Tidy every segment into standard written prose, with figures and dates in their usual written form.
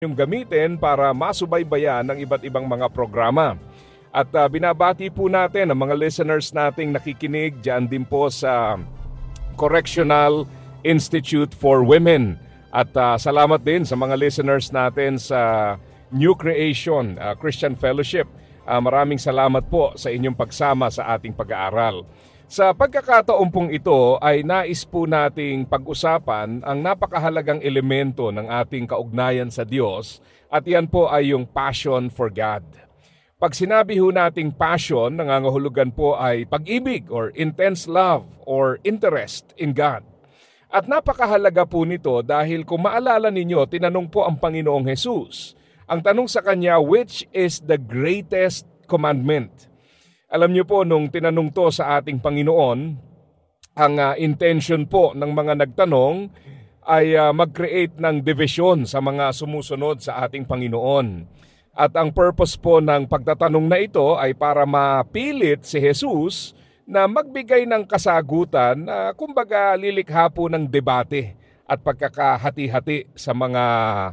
yung gamitin para masubaybayan ng iba't ibang mga programa. At binabati po natin ang mga listeners nating nakikinig dyan din po sa Correctional Institute for Women. At salamat din sa mga listeners natin sa New Creation Christian Fellowship. Maraming salamat po sa inyong pagsama sa ating pag-aaral. Sa pagkakataon pong ito ay nais po nating pag-usapan ang napakahalagang elemento ng ating kaugnayan sa Diyos at yan po ay yung passion for God. Pag sinabi ho nating passion, nangangahulugan po ay pag-ibig or intense love or interest in God. At napakahalaga po nito dahil kung maalala ninyo, tinanong po ang Panginoong Hesus. Ang tanong sa kanya, which is the greatest commandment? Alam niyo po, nung tinanong to sa ating Panginoon, ang intention po ng mga nagtanong ay mag-create ng division sa mga sumusunod sa ating Panginoon. At ang purpose po ng pagtatanong na ito ay para mapilit si Jesus na magbigay ng kasagutan na kumbaga lilikha po ng debate at pagkakahati-hati sa mga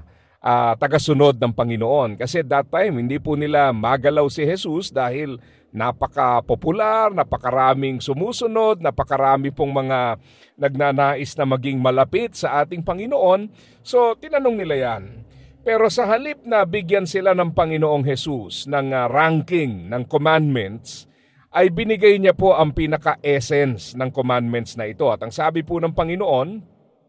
tagasunod ng Panginoon. Kasi that time, hindi po nila magalaw si Jesus dahil napaka-popular, napakaraming sumusunod, napakarami pong mga nagnanais na maging malapit sa ating Panginoon. So, tinanong nila yan. Pero sa halip na bigyan sila ng Panginoong Jesus ng ranking ng commandments, ay binigay niya po ang pinaka-essence ng commandments na ito. At ang sabi po ng Panginoon,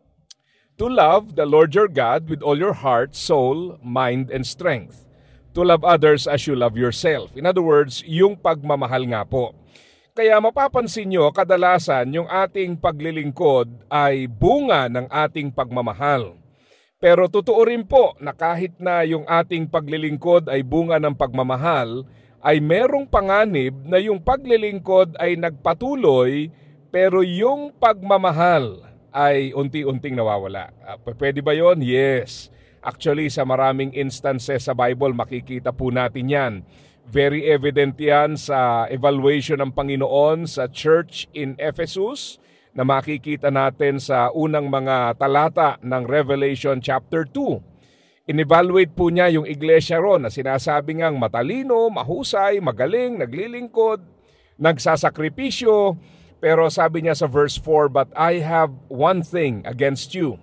to love the Lord your God with all your heart, soul, mind, and strength. To love others as you love yourself. In other words, yung pagmamahal nga po. Kaya mapapansin nyo, kadalasan yung ating paglilingkod ay bunga ng ating pagmamahal. Pero totoo rin po na kahit na yung ating paglilingkod ay bunga ng pagmamahal, ay merong panganib na yung paglilingkod ay nagpatuloy, pero yung pagmamahal ay unti-unting nawawala. Pwede ba yon? Yes. Actually, sa maraming instances sa Bible, makikita po natin yan. Very evident yan sa evaluation ng Panginoon sa church in Ephesus na makikita natin sa unang mga talata ng Revelation chapter 2. In-evaluate po niya yung iglesia ron na sinasabi ngang matalino, mahusay, magaling, naglilingkod, nagsasakripisyo. Pero sabi niya sa verse 4, but I have one thing against you.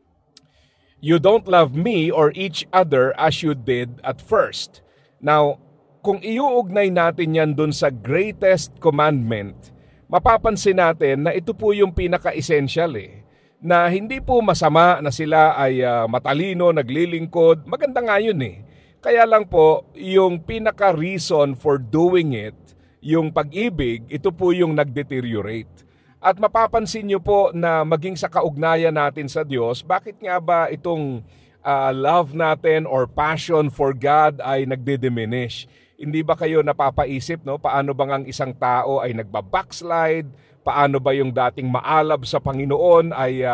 You don't love me or each other as you did at first. Now, kung iuugnay natin yan dun sa greatest commandment, mapapansin natin na ito po yung pinaka-essential na hindi po masama na sila ay matalino, naglilingkod. Maganda nga yun Kaya lang po, yung pinaka-reason for doing it, yung pag-ibig, ito po yung nag-deteriorate. At mapapansin nyo po na maging sa kaugnayan natin sa Diyos, bakit nga ba itong love natin or passion for God ay nagde-diminish? Hindi ba kayo napapaisip, paano bang ang isang tao ay nagbabackslide? Paano ba yung dating maalab sa Panginoon ay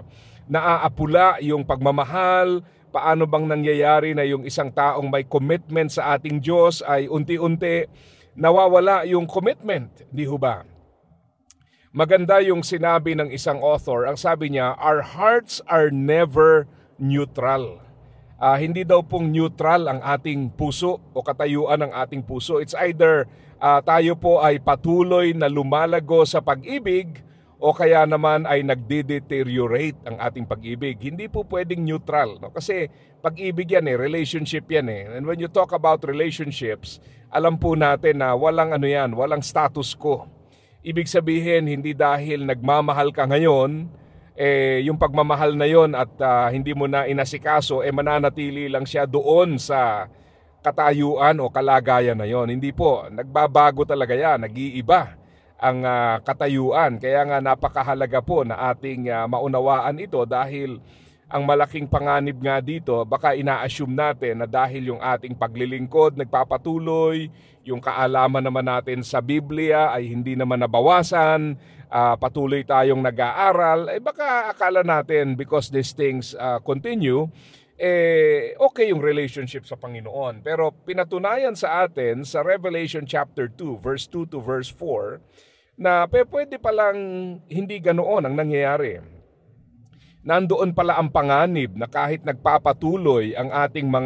naaapula yung pagmamahal? Paano bang nangyayari na yung isang taong may commitment sa ating Diyos ay unti-unti nawawala yung commitment? Di ho ba? Maganda yung sinabi ng isang author. Ang sabi niya, our hearts are never neutral. Hindi daw pong neutral ang ating puso o katayuan ng ating puso. It's either tayo po ay patuloy na lumalago sa pag-ibig o kaya naman ay nagde-deteriorate ang ating pag-ibig. Hindi po pwedeng neutral. Kasi pag-ibig yan relationship yan And when you talk about relationships, alam po natin na walang walang status quo. Ibig sabihin, hindi dahil nagmamahal ka ngayon, yung pagmamahal na yon at hindi mo na inasikaso, mananatili lang siya doon sa katayuan o kalagayan na yon. Hindi po, nagbabago talaga yan, nag-iiba ang katayuan. Kaya nga napakahalaga po na ating maunawaan ito dahil ang malaking panganib nga dito, baka ina-assume natin na dahil yung ating paglilingkod nagpapatuloy, yung kaalaman naman natin sa Biblia ay hindi naman nabawasan, patuloy tayong nag-aaral, baka akala natin because these things continue, okay yung relationship sa Panginoon. Pero pinatunayan sa atin sa Revelation chapter 2, verse 2 to verse 4, na pwede palang hindi ganoon ang nangyayari. nandoon pala ang panganib na kahit nagpapatuloy ang ating mga